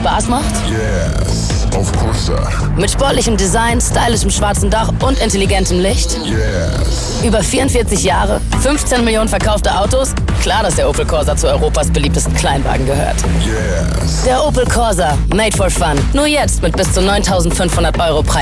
Spaß macht? Yes, of course, sir. Mit sportlichem Design, stylischem schwarzen Dach und intelligentem Licht? Yes. Über 44 Jahre, 15 Millionen verkaufte Autos? Klar, dass der Opel Corsa zu Europas beliebtesten Kleinwagen gehört. Yes. Der Opel Corsa, made for fun. Nur jetzt mit bis zu 9.500 € Preis.